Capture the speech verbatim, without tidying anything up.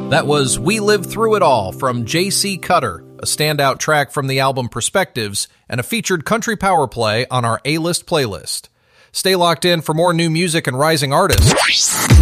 That was We Lived Through It All from J C Cutter, a standout track from the album Perspectives, and a featured country power play on our A-List playlist. Stay locked in for more new music and rising artists.